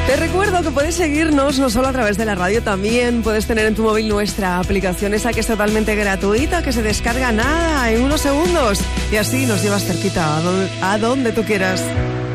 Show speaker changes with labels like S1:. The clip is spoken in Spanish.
S1: Te recuerdo que puedes seguirnos no solo a través de la radio, también puedes tener en tu móvil nuestra aplicación, esa que es totalmente gratuita, que se descarga nada en unos segundos y así nos llevas cerquita a donde tú quieras.